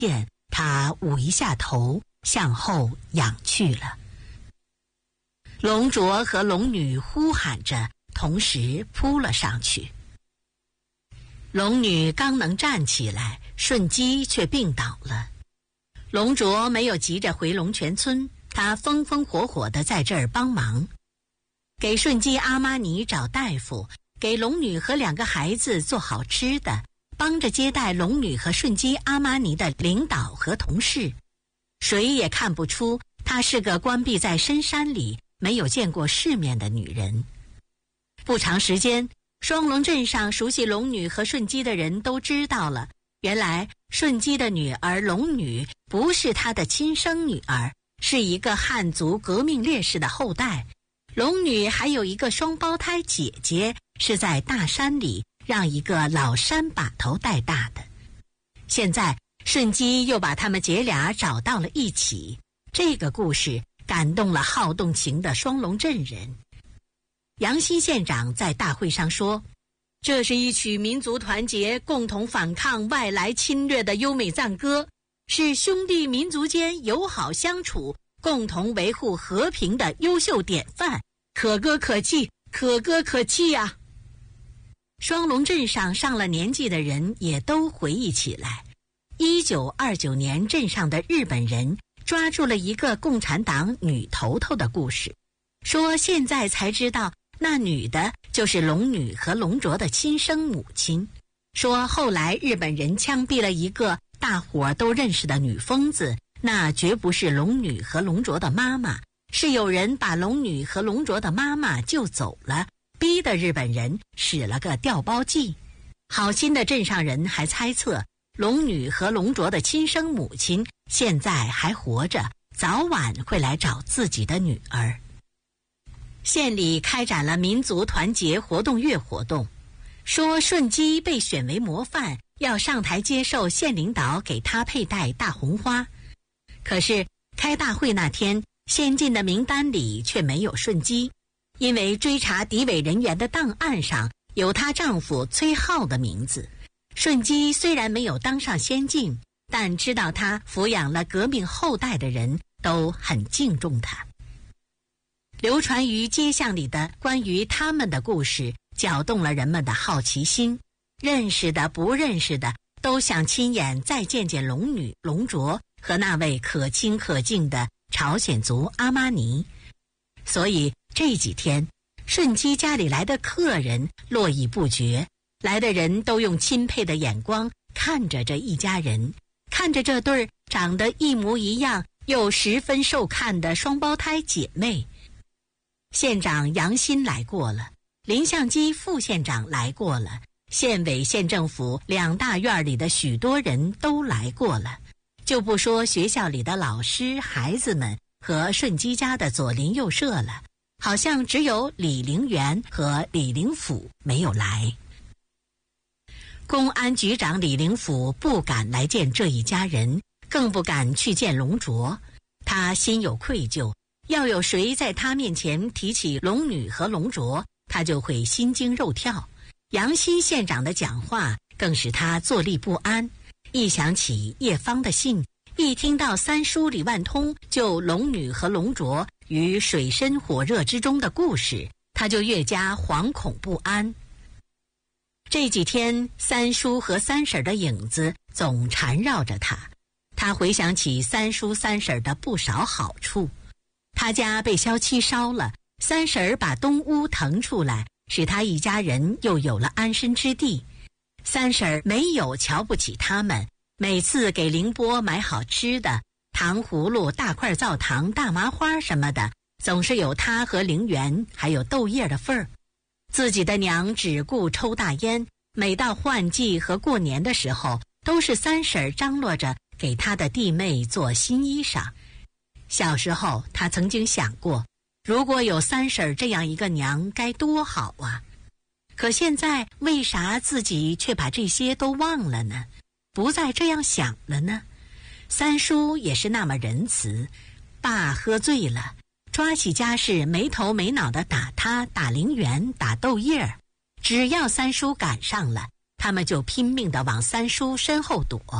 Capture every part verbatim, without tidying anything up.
见，他捂一下头，向后仰去了。龙卓和龙女呼喊着，同时扑了上去。龙女刚能站起来，顺基却病倒了。龙卓没有急着回龙泉村，他风风火火地在这儿帮忙，给顺基阿玛尼找大夫，给龙女和两个孩子做好吃的，帮着接待龙女和顺基阿玛尼的领导和同事。谁也看不出她是个关闭在深山里没有见过世面的女人。不长时间，双龙镇上熟悉龙女和顺基的人都知道了，原来顺基的女儿龙女不是她的亲生女儿，是一个汉族革命烈士的后代。龙女还有一个双胞胎姐姐，是在大山里让一个老山把头带大的。现在顺基又把他们姐俩找到了一起，这个故事感动了好动情的双龙镇人。杨新县长在大会上说，这是一曲民族团结、共同反抗外来侵略的优美赞歌，是兄弟民族间友好相处、共同维护和平的优秀典范，可歌可泣，可歌可泣啊！双龙镇上上了年纪的人也都回忆起来，一九二九年镇上的日本人抓住了一个共产党女头头的故事，说现在才知道那女的就是龙女和龙卓的亲生母亲，说后来日本人枪毙了一个大伙儿都认识的女疯子，那绝不是龙女和龙卓的妈妈，是有人把龙女和龙卓的妈妈救走了，逼得日本人使了个调包计。好心的镇上人还猜测龙女和龙卓的亲生母亲现在还活着，早晚会来找自己的女儿。县里开展了民族团结活动月活动，说顺基被选为模范，要上台接受县领导给他佩戴大红花。可是开大会那天，先进的名单里却没有顺基，因为追查敌伪人员的档案上有她丈夫崔浩的名字。顺基虽然没有当上先进，但知道她抚养了革命后代的人都很敬重她。流传于街巷里的关于他们的故事搅动了人们的好奇心，认识的不认识的都想亲眼再见见龙女龙卓和那位可亲可敬的朝鲜族阿玛尼。所以这几天顺基家里来的客人络绎不绝，来的人都用钦佩的眼光看着这一家人，看着这对长得一模一样又十分受看的双胞胎姐妹。县长杨新来过了，林相基副县长来过了，县委县政府两大院里的许多人都来过了，就不说学校里的老师孩子们和顺基家的左邻右舍了，好像只有李陵园和李灵甫没有来。公安局长李灵甫不敢来见这一家人，更不敢去见龙卓，他心有愧疚，要有谁在他面前提起龙女和龙卓，他就会心惊肉跳。杨新县长的讲话更使他坐立不安，一想起叶芳的信，一听到三叔李万通救龙女和龙卓于水深火热之中的故事，他就越加惶恐不安。这几天三叔和三婶的影子总缠绕着他，他回想起三叔三婶的不少好处。他家被消期烧了，三婶把东屋腾出来，使他一家人又有了安身之地。三婶没有瞧不起他们，每次给凌波买好吃的，糖葫芦、大块皂糖、大麻花什么的，总是有他和陵园还有豆叶的份儿。自己的娘只顾抽大烟，每到换季和过年的时候，都是三婶张罗着给她的弟妹做新衣裳。小时候他曾经想过，如果有三婶这样一个娘该多好啊！可现在为啥自己却把这些都忘了呢？不再这样想了呢？三叔也是那么仁慈，爸喝醉了，抓起家事没头没脑的打他，打陵园，打豆叶，只要三叔赶上了，他们就拼命地往三叔身后躲。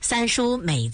三叔每